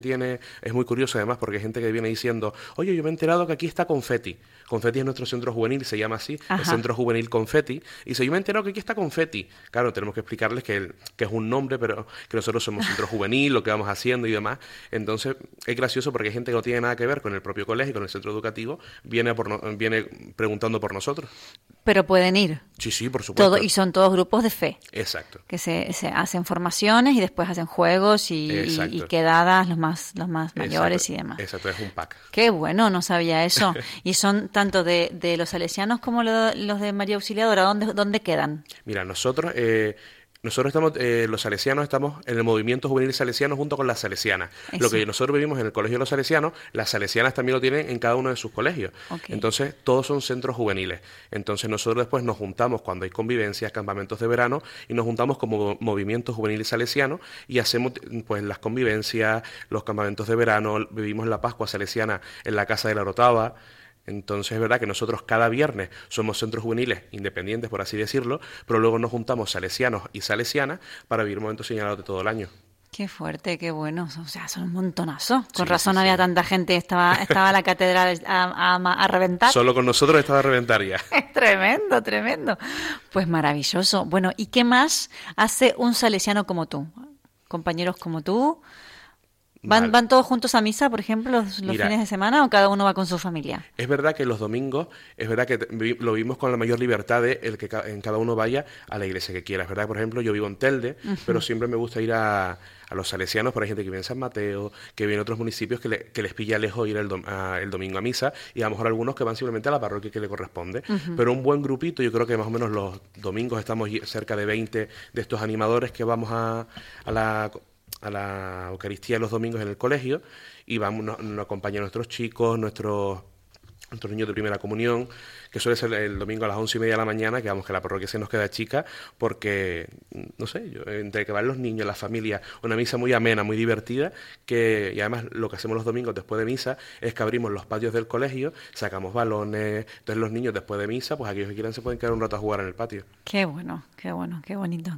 Es muy curioso además porque hay gente que viene diciendo, oye, yo me he enterado que aquí está Confetti. Confetti es nuestro centro juvenil, se llama así, el Ajá. Centro Juvenil Confetti. Y dice, yo me he enterado que aquí está Confetti. Claro, tenemos que explicarles que es un nombre, pero que nosotros somos centro juvenil, lo que vamos haciendo y demás. Entonces, es gracioso porque hay gente que no tiene nada que ver con el propio colegio, con el centro educativo, viene preguntando por nosotros. Pero pueden ir. Sí, sí, por Todo, supuesto. y son todos grupos de fe, Exacto, que se hacen formaciones y después hacen juegos y exacto, quedadas los más exacto, mayores y demás. exacto, es un pack. Qué bueno, no sabía eso. Y son tanto de los salesianos como los de María Auxiliadora. ¿Dónde quedan? Mira, nosotros estamos, los salesianos estamos en el movimiento juvenil salesiano junto con las salesianas. Lo Eso. que nosotros vivimos en el colegio de los salesianos, las salesianas también lo tienen en cada uno de sus colegios. Ok. Entonces, todos son centros juveniles. Entonces, nosotros después nos juntamos cuando hay convivencias, campamentos de verano, y nos juntamos como movimiento juvenil salesiano y hacemos pues las convivencias, los campamentos de verano, vivimos la Pascua salesiana en la Casa de la Orotava. Entonces es verdad que nosotros cada viernes somos centros juveniles independientes, por así decirlo, pero luego nos juntamos salesianos y salesianas para vivir momentos señalados de todo el año. Qué fuerte, qué bueno. O sea, son un montonazo. Con Sí, sí, razón había sí. tanta gente. Estaba la catedral a reventar. Solo con nosotros estaba a reventar ya. Es tremendo, tremendo. Pues maravilloso. Bueno, ¿y qué más hace un salesiano como tú? Compañeros como tú. ¿Van, Vale. van todos juntos a misa, por ejemplo, los Mira, fines de semana o cada uno va con su familia? es verdad que los domingos, es verdad que lo vivimos con la mayor libertad de el que en cada uno vaya a la iglesia que quiera. Es verdad, por ejemplo, yo vivo en Telde, pero siempre me gusta ir a los salesianos, pero hay gente que vive en San Mateo, que vive en otros municipios que les pilla lejos ir el domingo a misa, y a lo mejor algunos que van simplemente a la parroquia que le corresponde. Pero un buen grupito, yo creo que más o menos los domingos estamos cerca de 20 de estos animadores que vamos a la Eucaristía los domingos en el colegio y vamos, nos acompañan nuestros chicos, nuestros niños de primera comunión, que suele ser el domingo a las 11:30 de la mañana, que vamos, que la parroquia se nos queda chica, porque, no sé, entre que van los niños, la familia, una misa muy amena, muy divertida, y además lo que hacemos los domingos después de misa es que abrimos los patios del colegio, sacamos balones, entonces los niños después de misa, pues aquellos que quieran se pueden quedar un rato a jugar en el patio. Qué bueno, qué bueno, qué bonito,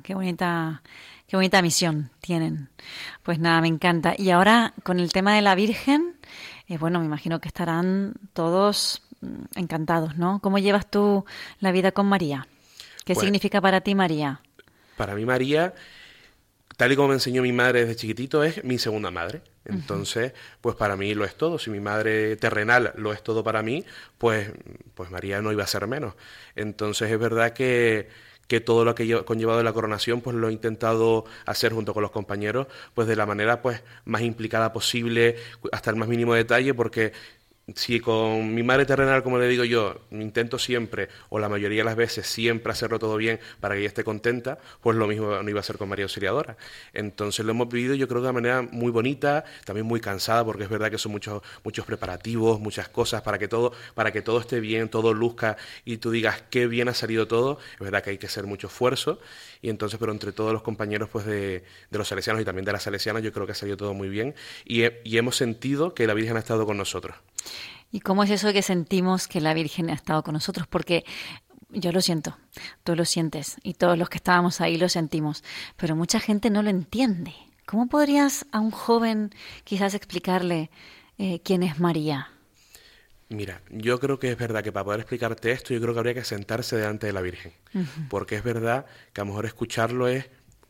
qué bonita misión tienen. Pues nada, me encanta. Y ahora con el tema de la Virgen, bueno, me imagino que estarán todos encantados, ¿no? ¿Cómo llevas tú la vida con María? ¿Qué Pues significa para ti María? para mí María, tal y como me enseñó mi madre desde chiquitito, es mi segunda madre. Entonces, pues para mí lo es todo. Si mi madre terrenal lo es todo para mí, pues María no iba a ser menos. Entonces es verdad que todo lo que he conllevado la coronación, pues lo he intentado hacer junto con los compañeros, pues de la manera pues más implicada posible, hasta el más mínimo detalle, porque si con mi madre terrenal, como le digo yo, intento siempre, o la mayoría de las veces, siempre hacerlo todo bien para que ella esté contenta, pues lo mismo no iba a ser con María Auxiliadora. Entonces lo hemos vivido yo creo de una manera muy bonita, también muy cansada, porque es verdad que son muchos preparativos, muchas cosas para que todo esté bien, todo luzca y tú digas qué bien ha salido todo. Es verdad que hay que hacer mucho esfuerzo, y entonces, pero entre todos los compañeros pues de los salesianos y también de las salesianas, yo creo que ha salido todo muy bien y hemos sentido que la Virgen ha estado con nosotros. ¿Y cómo es eso de que sentimos que la Virgen ha estado con nosotros? Porque yo lo siento, tú lo sientes y todos los que estábamos ahí lo sentimos, pero mucha gente no lo entiende. ¿Cómo podrías a un joven quizás explicarle quién es María? Mira, yo creo que es verdad que para poder explicarte esto, yo creo que habría que sentarse delante de la Virgen, porque es verdad que a lo mejor escucharlo es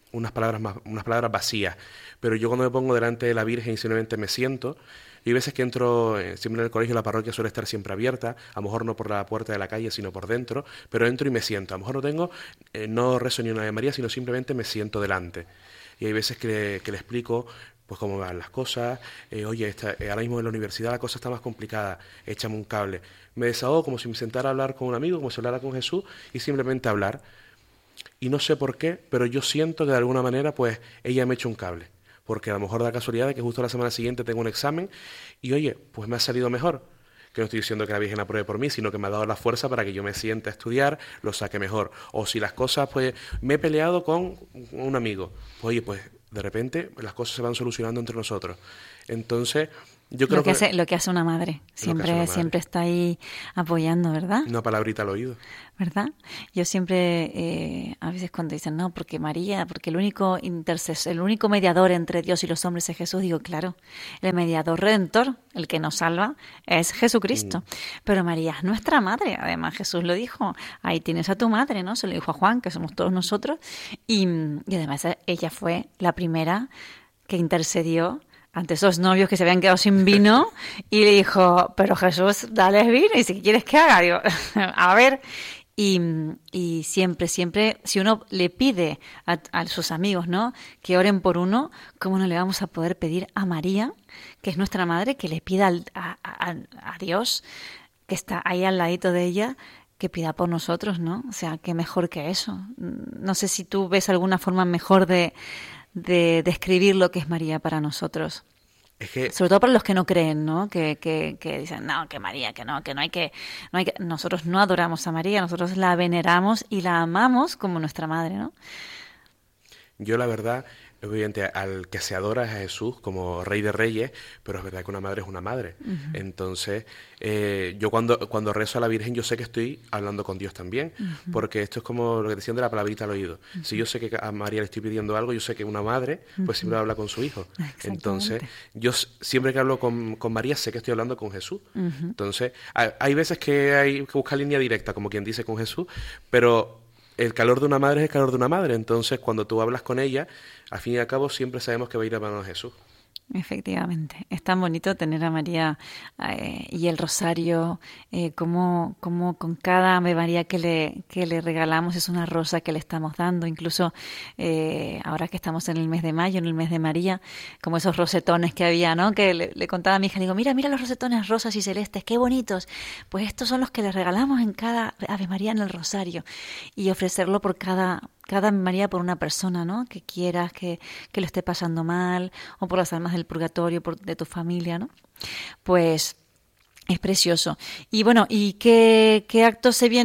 unas palabras vacías, pero yo cuando me pongo delante de la Virgen y simplemente me siento, y hay veces que entro, siempre en el colegio la parroquia suele estar siempre abierta, a lo mejor no por la puerta de la calle, sino por dentro, pero entro y me siento. A lo mejor no rezo ni una Ave María, sino simplemente me siento delante. Y hay veces que le explico pues cómo van las cosas, oye, ahora mismo en la universidad la cosa está más complicada, échame un cable. Me desahogo como si me sentara a hablar con un amigo, como si hablara con Jesús, y simplemente hablar. Y no sé por qué, pero yo siento que de alguna manera pues ella me echa un cable. Porque a lo mejor da casualidad de que justo la semana siguiente tengo un examen y oye, pues me ha salido mejor. Que no estoy diciendo que la Virgen apruebe por mí, sino que me ha dado la fuerza para que yo me sienta a estudiar, lo saque mejor. O si las cosas, pues me he peleado con un amigo. Pues, oye, pues de repente las cosas se van solucionando entre nosotros. Entonces, Yo creo lo que hace una madre. Siempre está ahí apoyando, ¿verdad? Una palabrita al oído. ¿Verdad? Yo siempre, a veces cuando dicen, no, porque María, porque el único el único mediador entre Dios y los hombres es Jesús, digo, claro, el mediador redentor, el que nos salva, es Jesucristo. Pero María es nuestra madre, además Jesús lo dijo, ahí tienes a tu madre, ¿no? Se lo dijo a Juan, que somos todos nosotros, y además ella fue la primera que intercedió ante esos novios que se habían quedado sin vino y le dijo, pero Jesús, dales vino y si quieres que haga, digo, a ver. Y siempre, si uno le pide a sus amigos, ¿no?, que oren por uno, ¿cómo no le vamos a poder pedir a María, que es nuestra madre, que le pida a Dios, que está ahí al ladito de ella, que pida por nosotros, ¿no? O sea, qué mejor que eso. No sé si tú ves alguna forma mejor de describir lo que es María para nosotros. Es que, sobre todo para los que no creen, ¿no? Que dicen, no, que María, que no hay que... Nosotros no adoramos a María, nosotros la veneramos y la amamos como nuestra madre, ¿no? yo la verdad, obviamente, al que se adora es a Jesús como Rey de Reyes, pero es verdad que una madre es una madre. Uh-huh. Entonces, yo cuando rezo a la Virgen, yo sé que estoy hablando con Dios también, uh-huh, porque esto es como lo que decían de la palabrita al oído. Uh-huh. Si yo sé que a María le estoy pidiendo algo, yo sé que una madre, pues siempre habla con su hijo. Entonces, yo siempre que hablo con María, sé que estoy hablando con Jesús. Uh-huh. Entonces, hay veces que hay que buscar línea directa, como quien dice, con Jesús, pero el calor de una madre es el calor de una madre. Entonces, cuando tú hablas con ella, al fin y al cabo siempre sabemos que va a ir a mano de Jesús. Efectivamente, es tan bonito tener a María y el rosario, como con cada Ave María que le regalamos es una rosa que le estamos dando. Incluso ahora que estamos en el mes de mayo, en el mes de María, como esos rosetones que había, ¿no? Que le contaba a mi hija, digo, mira los rosetones rosas y celestes, qué bonitos. Pues estos son los que le regalamos en cada Ave María en el rosario, y ofrecerlo por cada Ave María por una persona, ¿no?, que quieras, que lo esté pasando mal, o por las almas del purgatorio, de tu familia, ¿no? Pues es precioso. Y bueno, ¿y qué actos se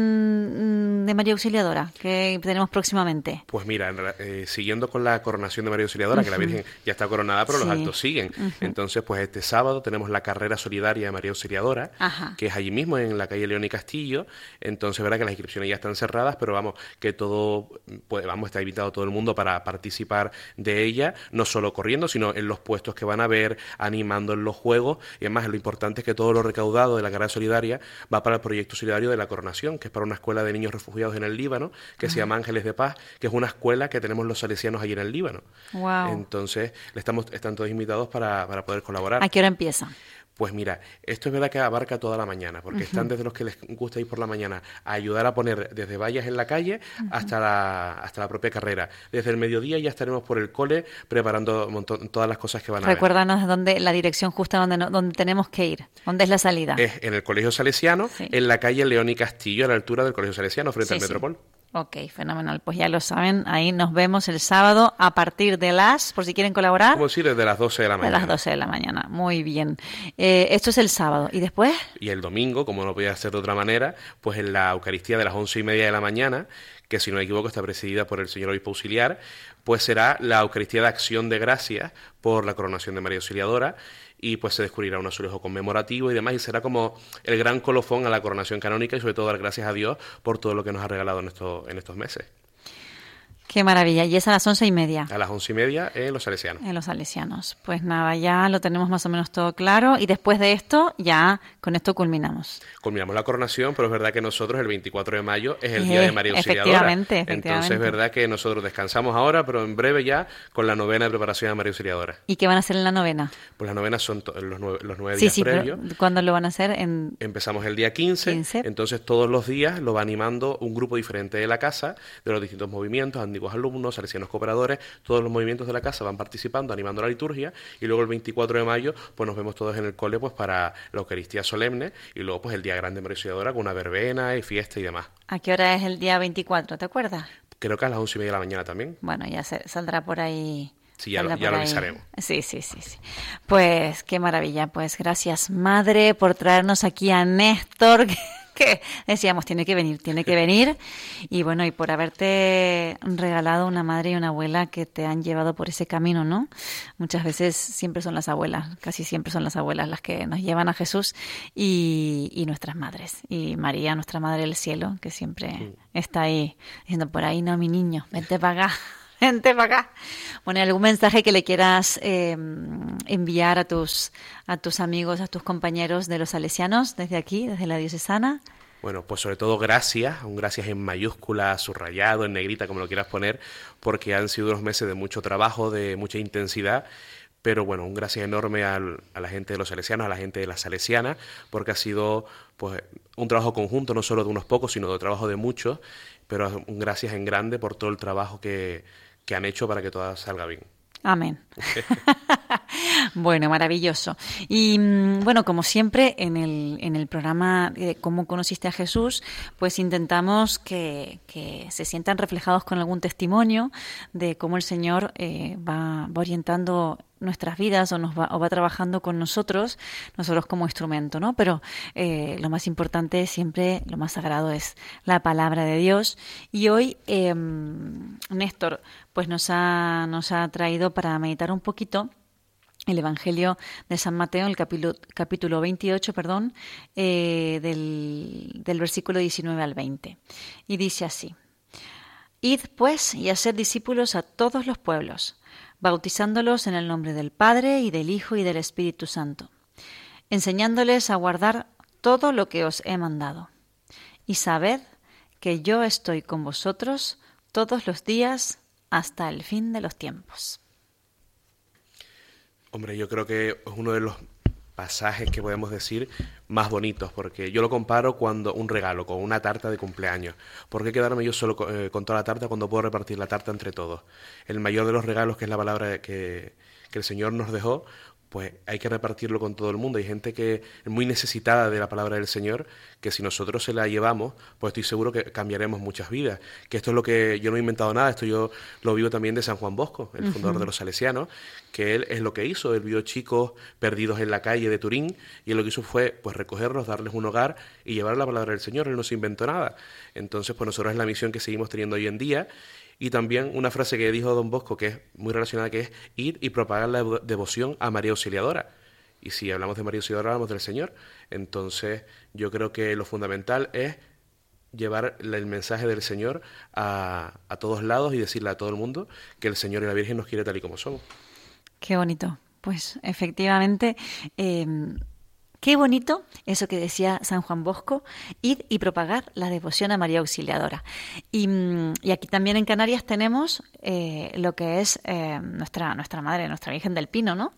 vienen de María Auxiliadora que tenemos próximamente? Pues mira, siguiendo con la coronación de María Auxiliadora, uh-huh, que la Virgen ya está coronada, pero sí, los actos siguen. Uh-huh. Entonces, pues este sábado tenemos la carrera solidaria de María Auxiliadora, uh-huh, que es allí mismo, en la calle León y Castillo. Entonces, verdad que las inscripciones ya están cerradas, pero vamos, que todo, pues vamos, está invitado todo el mundo para participar de ella, no solo corriendo, sino en los puestos que van a ver, animando en los juegos. Y además, lo importante es que todo lo recaudado de la carrera solidaria va para el proyecto solidario de la coronación, que es para una escuela de niños refugiados en el Líbano, que se llama Ángeles de Paz, que es una escuela que tenemos los salesianos allí en el Líbano. Wow. Entonces, están todos invitados para poder colaborar. ¿A qué hora empieza? Pues mira, esto es verdad que abarca toda la mañana, porque uh-huh, están desde los que les gusta ir por la mañana a ayudar a poner desde vallas en la calle, uh-huh, hasta la propia carrera. Desde el mediodía ya estaremos por el cole preparando todas las cosas que van a ver. Recuérdanos dónde, la dirección justa donde tenemos que ir, dónde es la salida. Es en el Colegio Salesiano, sí, en la calle León y Castillo, a la altura del Colegio Salesiano, frente al Metropol. Ok, fenomenal. Pues ya lo saben, ahí nos vemos el sábado a partir de por si quieren colaborar. Como si desde las 12 de la mañana. De las 12 de la mañana, muy bien. Esto es el sábado. ¿Y después? Y el domingo, como no podía ser de otra manera, pues en la Eucaristía de las 11:30 de la mañana, que si no me equivoco está presidida por el señor obispo auxiliar, pues será la Eucaristía de Acción de Gracias por la coronación de María Auxiliadora, y pues se descubrirá un azulejo conmemorativo y demás, y será como el gran colofón a la coronación canónica, y sobre todo dar gracias a Dios por todo lo que nos ha regalado en estos meses. Qué maravilla. ¿Y es a las 11:30? A las 11:30 en los Salesianos. En los Salesianos. Pues nada, ya lo tenemos más o menos todo claro. Y después de esto, ya con esto culminamos. Culminamos la coronación, pero es verdad que nosotros el 24 de mayo es el día de María Auxiliadora. Efectivamente. Entonces es verdad que nosotros descansamos ahora, pero en breve ya con la novena de preparación de María Auxiliadora. ¿Y qué van a hacer en la novena? Pues las novenas son los 9 días previos. Pero ¿cuándo lo van a hacer? Empezamos el día 15. Entonces todos los días lo va animando un grupo diferente de la casa, de los distintos movimientos, antiguos alumnos, salesianos cooperadores, todos los movimientos de la casa van participando, animando la liturgia, y luego el 24 de mayo pues nos vemos todos en el cole pues para la Eucaristía solemne, y luego pues el día grande de María Auxiliadora con una verbena y fiesta y demás. ¿A qué hora es el día 24? ¿Te acuerdas? Creo que a las 11:30 de la mañana también. Bueno, ya saldrá por ahí. Sí, ya lo avisaremos. Sí. Pues qué maravilla. Pues gracias, Madre, por traernos aquí a Néstor, que decíamos, tiene que venir. Y bueno, y por haberte regalado una madre y una abuela que te han llevado por ese camino, ¿no? Muchas veces siempre son las abuelas, casi siempre son las abuelas las que nos llevan a Jesús y nuestras madres. Y María, nuestra Madre del Cielo, que siempre está ahí diciendo, por ahí no, mi niño, vente para acá. Gente para acá. Bueno, ¿algún mensaje que le quieras enviar a tus amigos, a tus compañeros de los salesianos desde aquí, desde la diocesana? Bueno, pues sobre todo gracias, un gracias en mayúscula, subrayado, en negrita, como lo quieras poner, porque han sido unos meses de mucho trabajo, de mucha intensidad. Pero bueno, un gracias enorme a la gente de los salesianos, a la gente de la salesiana, porque ha sido pues un trabajo conjunto, no solo de unos pocos, sino de trabajo de muchos, pero un gracias en grande por todo el trabajo que han hecho para que todo salga bien. Amén. Bueno, maravilloso. Y bueno, como siempre, en el programa de Cómo conociste a Jesús, pues intentamos que se sientan reflejados con algún testimonio de cómo el Señor va orientando nuestras vidas o va trabajando con nosotros como instrumento, ¿no? Pero lo más importante siempre, lo más sagrado es la palabra de Dios. Y hoy Néstor pues nos ha traído para meditar un poquito el Evangelio de San Mateo, el capítulo 28, del versículo 19 al 20. Y dice así: Id, pues, y haced discípulos a todos los pueblos, bautizándolos en el nombre del Padre, y del Hijo, y del Espíritu Santo, enseñándoles a guardar todo lo que os he mandado. Y sabed que yo estoy con vosotros todos los días hasta el fin de los tiempos. Hombre, yo creo que es uno de los pasajes que podemos decir más bonitos, porque yo lo comparo cuando un regalo, con una tarta de cumpleaños. ¿Por qué quedarme yo solo con toda la tarta cuando puedo repartir la tarta entre todos? El mayor de los regalos, que es la palabra que el Señor nos dejó, pues hay que repartirlo con todo el mundo. Hay gente que es muy necesitada de la palabra del Señor, que si nosotros se la llevamos, pues estoy seguro que cambiaremos muchas vidas. Que esto es lo que yo no he inventado nada, esto yo lo vivo también de San Juan Bosco, el fundador de los salesianos, que él es lo que hizo. Él vio chicos perdidos en la calle de Turín y él lo que hizo fue pues recogerlos, darles un hogar y llevar la palabra del Señor. Él no se inventó nada. Entonces, pues nosotros es la misión que seguimos teniendo hoy en día. Y también una frase que dijo Don Bosco, que es muy relacionada, que es ir y propagar la devoción a María Auxiliadora. Y si hablamos de María Auxiliadora, hablamos del Señor. Entonces, yo creo que lo fundamental es llevar el mensaje del Señor a todos lados y decirle a todo el mundo que el Señor y la Virgen nos quiere tal y como somos. Qué bonito. Pues efectivamente, qué bonito eso que decía San Juan Bosco, ir y propagar la devoción a María Auxiliadora. Y aquí también en Canarias tenemos lo que es nuestra Madre, nuestra Virgen del Pino, ¿no?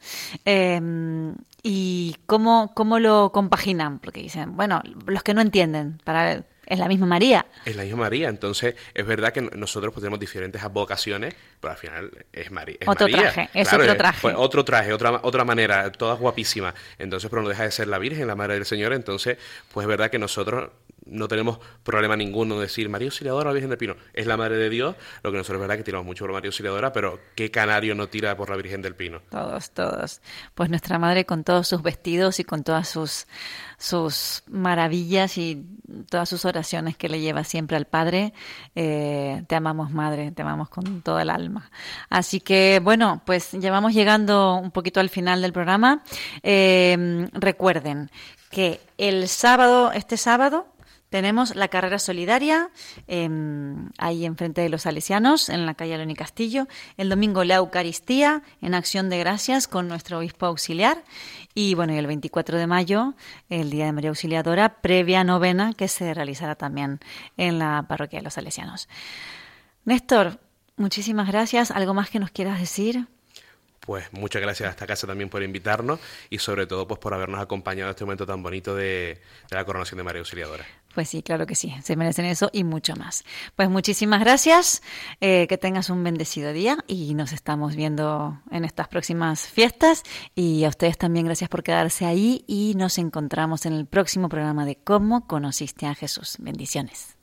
Y cómo lo compaginan, porque dicen, bueno, los que no entienden, es la misma María. Es la misma María, entonces es verdad que nosotros pues, tenemos diferentes advocaciones, pero al final es María. Otro María. traje, es claro, otro traje. Pues, otro traje, otra manera, todas guapísimas. Entonces, pero no deja de ser la Virgen, la Madre del Señor, entonces pues es verdad que nosotros no tenemos problema ninguno de decir María Auxiliadora, la Virgen del Pino. Es la Madre de Dios, lo que nosotros es verdad que tiramos mucho por María Auxiliadora, pero ¿qué canario no tira por la Virgen del Pino? Todos. Pues nuestra Madre con todos sus vestidos y con todas sus maravillas y todas sus oraciones que le lleva siempre al Padre. Te amamos, Madre, te amamos con toda el alma. Así que, bueno, pues ya vamos llegando un poquito al final del programa. Recuerden que este sábado, tenemos la carrera solidaria ahí enfrente de los salesianos, en la calle Aloni Castillo. El domingo la Eucaristía en Acción de Gracias con nuestro obispo auxiliar. Y bueno, y el 24 de mayo, el Día de María Auxiliadora, previa novena que se realizará también en la parroquia de los salesianos. Néstor, muchísimas gracias. ¿Algo más que nos quieras decir? Pues muchas gracias a esta casa también por invitarnos y sobre todo pues por habernos acompañado en este momento tan bonito de la coronación de María Auxiliadora. Pues sí, claro que sí, se merecen eso y mucho más. Pues muchísimas gracias, que tengas un bendecido día y nos estamos viendo en estas próximas fiestas y a ustedes también gracias por quedarse ahí y nos encontramos en el próximo programa de Cómo conociste a Jesús. Bendiciones.